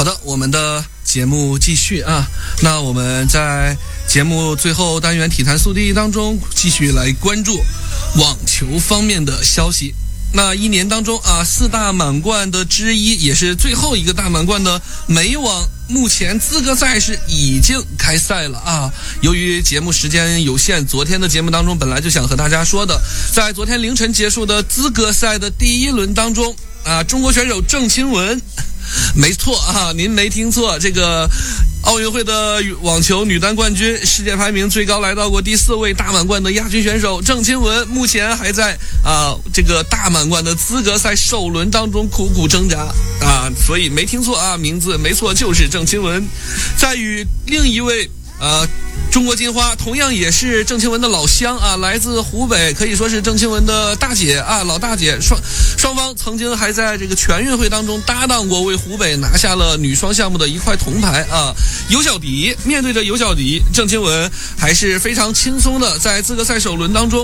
好的，我们的节目继续啊。那我们在节目最后单元体坛速递当中继续来关注网球方面的消息。那一年当中啊，4大满贯的之一，也是最后一个大满贯的美网，目前资格赛是已经开赛了啊。由于节目时间有限，昨天的节目当中本来就想和大家说的，在昨天凌晨结束的资格赛的第1轮当中啊，中国选手郑钦文，没错啊，您没听错，这个奥运会的网球女单冠军，世界排名最高来到过第4位大满贯的亚军选手郑钦文，目前还在这个大满贯的资格赛首轮当中苦苦挣扎啊，所以没听错啊，名字没错，就是郑钦文。在与另一位中国金花，同样也是郑钦文的老乡啊，来自湖北，可以说是郑钦文的大姐啊，老大姐。双方曾经还在这个全运会当中搭档过，为湖北拿下了女双项目的1块铜牌啊。尤小迪面对着尤小迪，郑钦文还是非常轻松的在资格赛首轮当中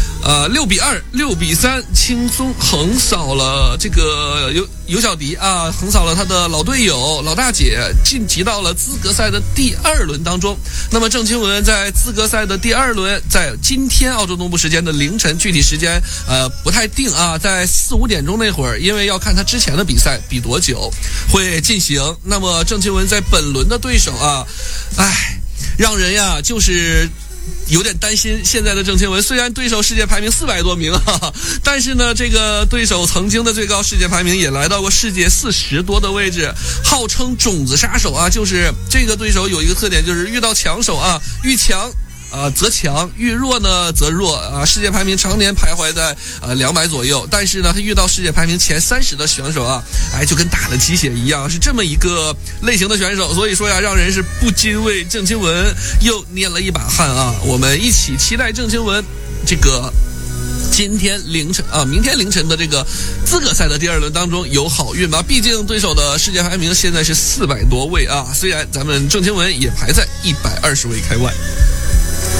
，6比2、6比3，轻松横扫了这个尤小迪啊，横扫了他的老队友老大姐，晋级到了资格赛的第2轮当中。那么郑钦文在资格赛的第2轮，在今天澳洲东部时间的凌晨，具体时间不太定啊，在4、5点钟那会儿，因为要看他之前的比赛比多久会进行。那么郑钦文在本轮的对手啊，让人呀就是有点担心。现在的郑钦文虽然对手世界排名400多名但是呢，这个对手曾经的最高世界排名也来到过世界40多的位置，号称种子杀手啊。就是这个对手有一个特点，就是遇到强手啊，遇强则强，遇弱呢则弱啊。世界排名常年徘徊在200左右，但是呢，他遇到世界排名前30的选手啊，就跟打了鸡血一样，是这么一个类型的选手。所以说呀，让人是不禁为郑钦文又捏了一把汗啊。我们一起期待郑钦文这个明天凌晨的这个资格赛的第2轮当中有好运吧。毕竟对手的世界排名现在是400多位啊，虽然咱们郑钦文也排在120位开外。